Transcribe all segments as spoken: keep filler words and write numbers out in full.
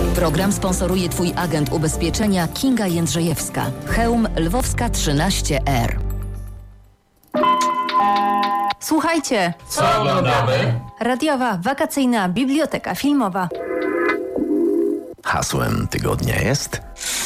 Program sponsoruje Twój agent ubezpieczenia Kinga Jędrzejewska. Chełm Lwowska trzynaście R. Słuchajcie. Co oglądamy? Radiowa wakacyjna biblioteka filmowa. Hasłem tygodnia jest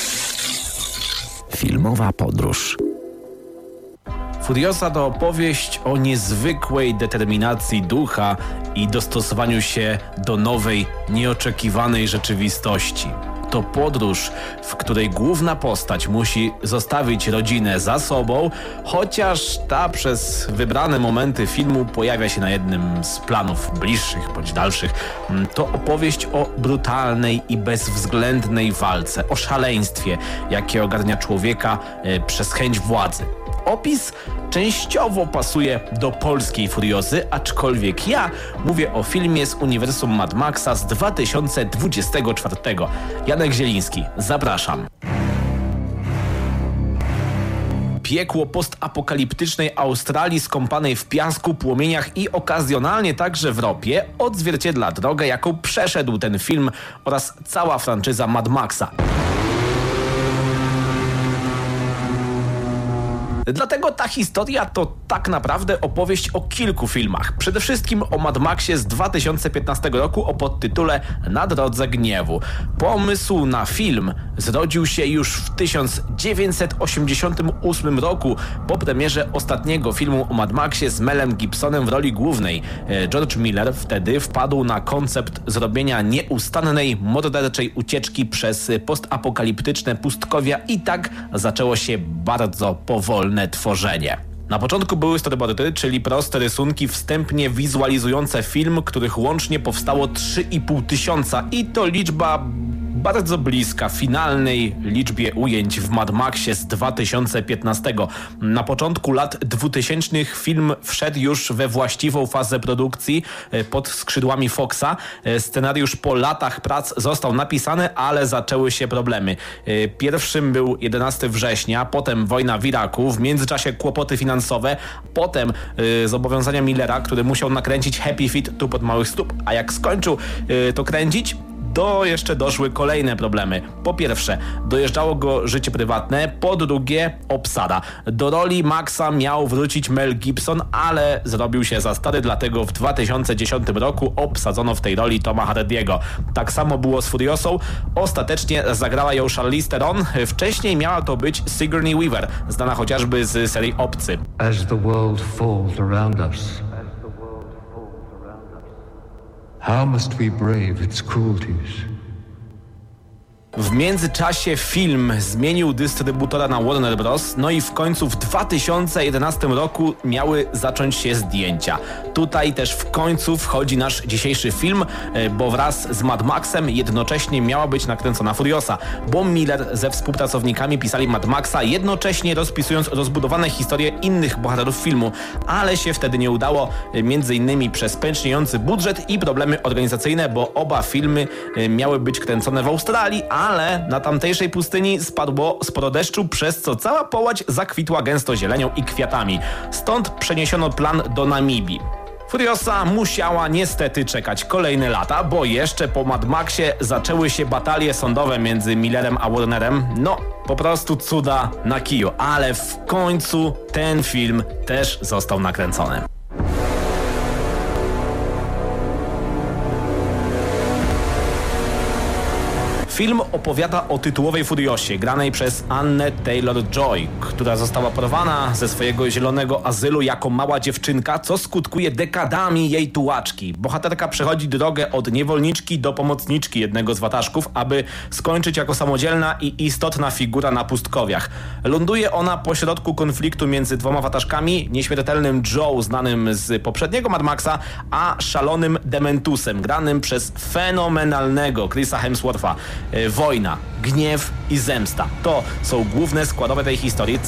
filmowa podróż. Furiosa to opowieść o niezwykłej determinacji ducha i dostosowaniu się do nowej, nieoczekiwanej rzeczywistości. To podróż, w której główna postać musi zostawić rodzinę za sobą, chociaż ta przez wybrane momenty filmu pojawia się na jednym z planów bliższych bądź dalszych. To opowieść o brutalnej i bezwzględnej walce, o szaleństwie, jakie ogarnia człowieka e, przez chęć władzy. Opis częściowo pasuje do polskiej Furiosy, aczkolwiek ja mówię o filmie z uniwersum Mad Maxa z dwa tysiące dwudziestego czwartego. Janek Zieliński, zapraszam. Piekło postapokaliptycznej Australii skąpanej w piasku, płomieniach i okazjonalnie także w ropie odzwierciedla drogę, jaką przeszedł ten film oraz cała franczyza Mad Maxa. Dlatego ta historia to tak naprawdę opowieść o kilku filmach. Przede wszystkim o Mad Maxie z dwa tysiące piętnastego roku o podtytule Na drodze gniewu. Pomysł na film zrodził się już w tysiąc dziewięćset osiemdziesiątym ósmym roku po premierze ostatniego filmu o Mad Maxie z Melem Gibsonem w roli głównej. George Miller wtedy wpadł na koncept zrobienia nieustannej, morderczej ucieczki przez postapokaliptyczne pustkowia i tak zaczęło się bardzo powolne tworzenie. Na początku były storyboardy, czyli proste rysunki wstępnie wizualizujące film, których łącznie powstało trzy i pół tysiąca i to liczba bardzo bliska finalnej liczbie ujęć w Mad Maxie z dwa tysiące piętnastego. Na początku lat dwutysięcznych film wszedł już we właściwą fazę produkcji pod skrzydłami Foxa. Scenariusz po latach prac został napisany, ale zaczęły się problemy. Pierwszym był jedenastego września, potem wojna w Iraku, w międzyczasie kłopoty finansowe, potem zobowiązania Millera, który musiał nakręcić Happy Feet tu pod małych stóp, a jak skończył to kręcić, do jeszcze doszły kolejne problemy. Po pierwsze, dojeżdżało go życie prywatne, po drugie obsada. Do roli Maxa miał wrócić Mel Gibson, ale zrobił się za stary, dlatego w dwa tysiące dziesiątym roku obsadzono w tej roli Toma Hardy'ego. Tak samo było z Furiosą. Ostatecznie zagrała ją Charlize Theron. Wcześniej miała to być Sigourney Weaver, znana chociażby z serii Obcy. As the world falls around us, how must we brave its cruelties? W międzyczasie film zmienił dystrybutora na Warner Bros. No i w końcu w dwa tysiące jedenastym roku miały zacząć się zdjęcia. Tutaj też w końcu wchodzi nasz dzisiejszy film, bo wraz z Mad Maxem jednocześnie miała być nakręcona Furiosa, bo Miller ze współpracownikami pisali Mad Maxa, jednocześnie rozpisując rozbudowane historie innych bohaterów filmu, ale się wtedy nie udało, między innymi przez pęczniejący budżet i problemy organizacyjne, bo oba filmy miały być kręcone w Australii, ale na tamtejszej pustyni spadło sporo deszczu, przez co cała połać zakwitła gęsto zielenią i kwiatami. Stąd przeniesiono plan do Namibii. Furiosa musiała niestety czekać kolejne lata, bo jeszcze po Mad Maxie zaczęły się batalie sądowe między Millerem a Warnerem. No, po prostu cuda na kiju, ale w końcu ten film też został nakręcony. Film opowiada o tytułowej Furiosie, granej przez Annę Taylor-Joy, która została porwana ze swojego zielonego azylu jako mała dziewczynka, co skutkuje dekadami jej tułaczki. Bohaterka przechodzi drogę od niewolniczki do pomocniczki jednego z wataszków, aby skończyć jako samodzielna i istotna figura na pustkowiach. Ląduje ona pośrodku konfliktu między dwoma wataszkami, nieśmiertelnym Joe, znanym z poprzedniego Mad Maxa, a szalonym Dementusem, granym przez fenomenalnego Chrisa Hemswortha. Wojna, gniew i zemsta. To są główne składowe tej historii.